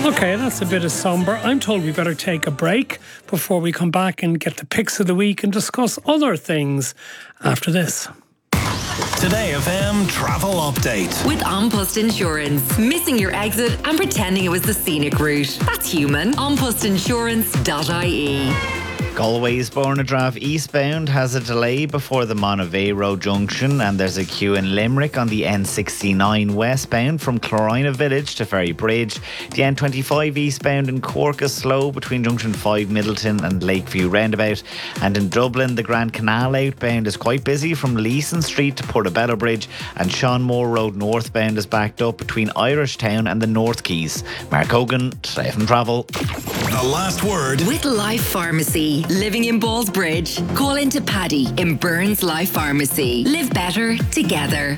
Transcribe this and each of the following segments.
Okay, that's a bit of somber. I'm told we better take a break before we come back and get the picks of the week and discuss other things after this. Today FM travel update with An Post Insurance. Missing your exit and pretending it was the scenic route. That's human. Anpostinsurance.ie. Galway's Bornadraff eastbound has a delay before the Monavero junction, and there's a queue in Limerick on the N69 westbound from Clorina Village to Ferry Bridge. The N25 eastbound in Cork is slow between junction 5 Middleton and Lakeview roundabout, and in Dublin the Grand Canal outbound is quite busy from Leeson Street to Portobello Bridge, and Sean Moore Road northbound is backed up between Irishtown and the North Quays. Mark Hogan, Today FM Travel. The last word with Life Pharmacy. Living in Ballsbridge? Call into Paddy in Burns Life Pharmacy. Live better together.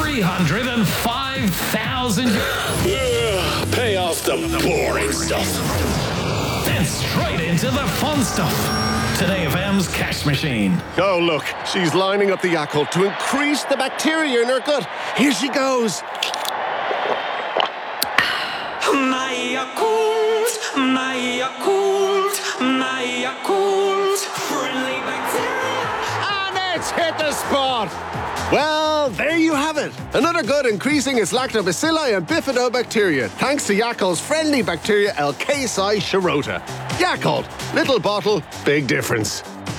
305,000. Pay off the boring stuff. And straight into the fun stuff. Today FM's cash machine. Oh, look, she's lining up the Yakult to increase the bacteria in her gut. Here she goes. My Yakult, my Yakult, my Yakult. Friendly bacteria. And it's hit the spot. Well, there you have it. Another good increasing its lactobacilli and bifidobacteria, thanks to Yakult's friendly bacteria L-Casei Shirota. Yakult, little bottle, big difference.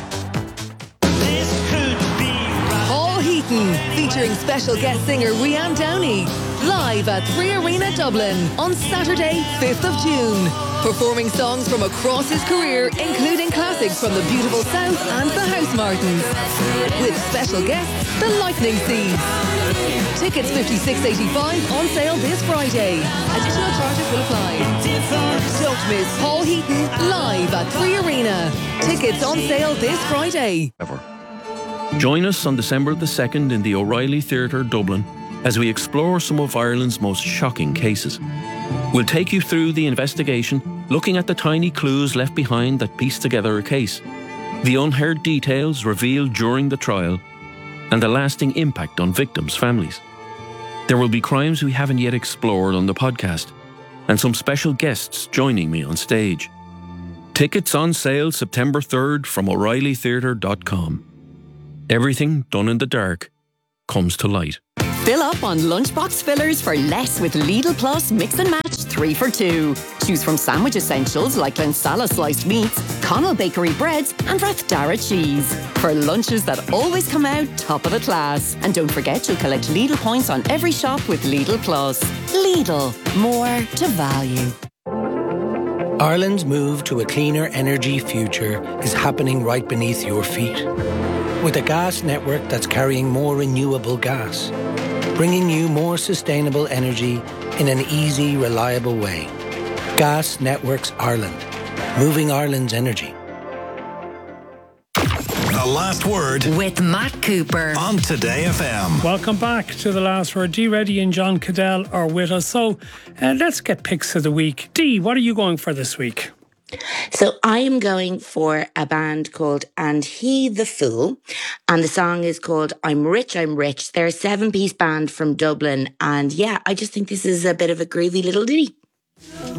Paul Heaton, featuring special guest singer Rianne Downey, live at 3 Arena Dublin on Saturday, 5th of June. Performing songs from across his career, including classics from the beautiful South and the Housemartins. With special guests, the Lightning Seeds. Tickets $56.85 on sale this Friday. Additional charges will apply. Don't miss Paul Heaton live at 3 Arena. Tickets on sale this Friday. Join us on December the 2nd in the O'Reilly Theatre, Dublin, as we explore some of Ireland's most shocking cases. We'll take you through the investigation, looking at the tiny clues left behind that piece together a case, the unheard details revealed during the trial, and the lasting impact on victims' families. There will be crimes we haven't yet explored on the podcast, and some special guests joining me on stage. Tickets on sale September 3rd from O'ReillyTheatre.com. Everything done in the dark comes to light. Fill up on lunchbox fillers for less with Lidl Plus Mix and Match 3 for 2. Choose from sandwich essentials like Glensala sliced meats, Connell Bakery breads and Rathdara cheese. For lunches that always come out top of the class. And don't forget you'll collect Lidl points on every shop with Lidl Plus. Lidl, more to value. Ireland's move to a cleaner energy future is happening right beneath your feet. With a gas network that's carrying more renewable gas, bringing you more sustainable energy in an easy, reliable way. Gas Networks Ireland, moving Ireland's energy. The last word with Matt Cooper on Today FM. Welcome back to The Last Word. Dee Reddy and John Cadell are with us. So let's get picks of the week. Dee, what are you going for this week? So I am going for a band called And He the Fool, and the song is called I'm Rich, I'm Rich. They're a 7-piece band from Dublin, and yeah, I just think this is a bit of a groovy little ditty.